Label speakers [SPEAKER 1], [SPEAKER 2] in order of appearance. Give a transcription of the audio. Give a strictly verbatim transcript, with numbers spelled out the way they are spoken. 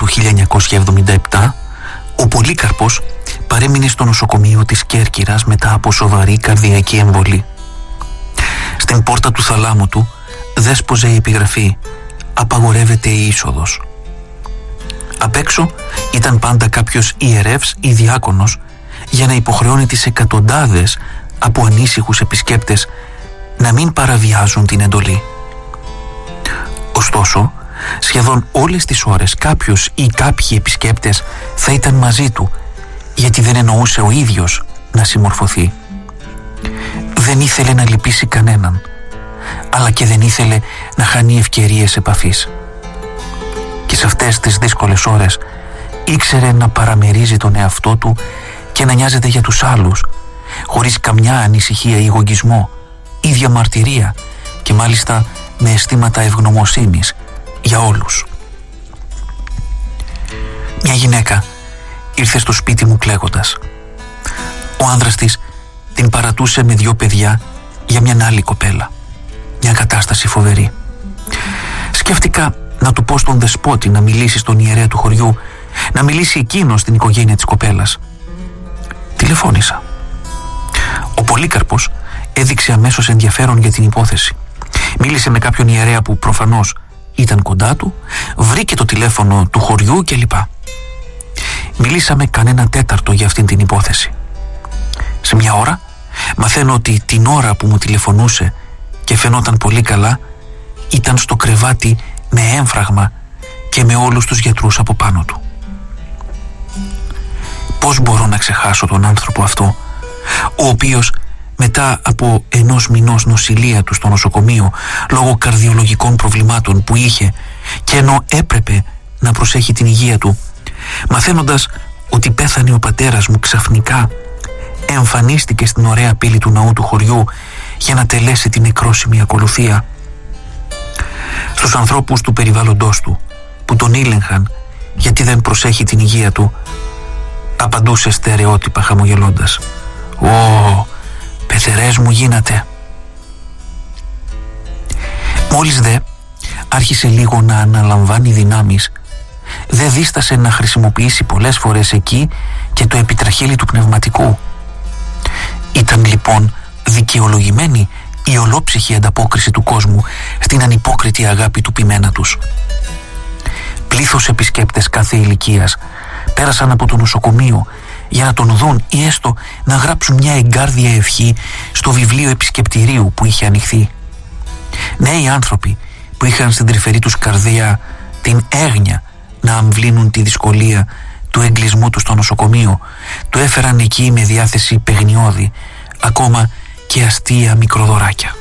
[SPEAKER 1] του χίλια εννιακόσια εβδομήντα επτά, ο Πολύκαρπος παρέμεινε στο νοσοκομείο της Κέρκυρας μετά από σοβαρή καρδιακή εμβολή. Στην πόρτα του θαλάμου του δέσποζε η επιγραφή «Απαγορεύεται η είσοδος». Απ' έξω ήταν πάντα κάποιος ιερεύς ή διάκονος για να υποχρεώνει τις εκατοντάδες από ανήσυχους επισκέπτες να μην παραβιάζουν την εντολή. Ωστόσο, σχεδόν όλες τις ώρες κάποιος ή κάποιοι επισκέπτες θα ήταν μαζί του, γιατί δεν εννοούσε ο ίδιος να συμμορφωθεί. Δεν ήθελε να λυπήσει κανέναν, αλλά και δεν ήθελε να χάνει ευκαιρίες επαφής. Και σε αυτές τις δύσκολες ώρες ήξερε να παραμερίζει τον εαυτό του και να νοιάζεται για τους άλλους, χωρίς καμιά ανησυχία ή εγωισμό ή διαμαρτυρία, και μάλιστα με αισθήματα ευγνωμοσύνης για όλους. Μια γυναίκα ήρθε στο σπίτι μου κλαίγοντας. Ο άνδρας της την παρατούσε με δυο παιδιά για μια άλλη κοπέλα. Μια κατάσταση φοβερή. Σκέφτηκα να του πω στον δεσπότη να μιλήσει στον ιερέα του χωριού, να μιλήσει εκείνος στην οικογένεια της κοπέλας. Τηλεφώνησα. Ο Πολύκαρπος έδειξε αμέσως ενδιαφέρον για την υπόθεση. Μίλησε με κάποιον ιερέα που προφανώς ήταν κοντά του, βρήκε το τηλέφωνο του χωριού κλπ. Μιλήσαμε κανένα τέταρτο για αυτήν την υπόθεση. Σε μια ώρα μαθαίνω ότι την ώρα που μου τηλεφωνούσε και φαινόταν πολύ καλά, ήταν στο κρεβάτι με έμφραγμα και με όλους τους γιατρούς από πάνω του. Πώς μπορώ να ξεχάσω τον άνθρωπο αυτό, ο οποίος μετά από ενός μηνός νοσηλεία του στο νοσοκομείο λόγω καρδιολογικών προβλημάτων που είχε, και ενώ έπρεπε να προσέχει την υγεία του, μαθαίνοντας ότι πέθανε ο πατέρας μου ξαφνικά, εμφανίστηκε στην ωραία πύλη του ναού του χωριού για να τελέσει την νεκρόσιμη ακολουθία. Στους ανθρώπους του περιβάλλοντος του που τον ήλεγχαν γιατί δεν προσέχει την υγεία του, απαντούσε στερεότυπα χαμογελώντας: «Ω, πεθερές μου γίνατε». Μόλις δε άρχισε λίγο να αναλαμβάνει δυνάμεις, δεν δίστασε να χρησιμοποιήσει πολλές φορές εκεί και το επιτραχύλι του πνευματικού. Ήταν λοιπόν δικαιολογημένη η ολόψυχη ανταπόκριση του κόσμου στην ανυπόκριτη αγάπη του ποιμένα τους. Πλήθος επισκέπτες κάθε ηλικίας πέρασαν από το νοσοκομείο για να τον δουν ή έστω να γράψουν μια εγκάρδια ευχή στο βιβλίο επισκεπτηρίου που είχε ανοιχθεί. Νέοι άνθρωποι που είχαν στην τρυφερή τους καρδιά την έγνοια να αμβλύνουν τη δυσκολία του εγκλισμού του στο νοσοκομείο, το έφεραν εκεί με διάθεση παιγνιώδη, ακόμα και αστεία μικροδωράκια.